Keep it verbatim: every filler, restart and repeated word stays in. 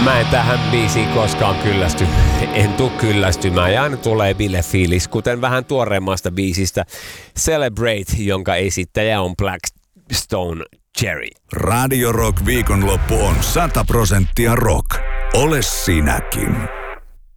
Mä en tähän biisiin koskaan kyllästy. En tuu kyllästymään ja aina tulee bilefiilis, kuten vähän tuoreemmasta biisistä Celebrate, jonka esittäjä on Blackstone Cherry. Radio Rock viikonloppu on sata prosenttia rock. Ole sinäkin.